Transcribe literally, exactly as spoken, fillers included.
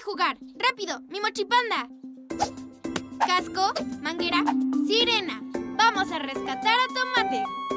jugar. ¡Rápido! ¡Mi mochipanda! Casco, manguera, sirena. ¡Vamos a rescatar a Tomate!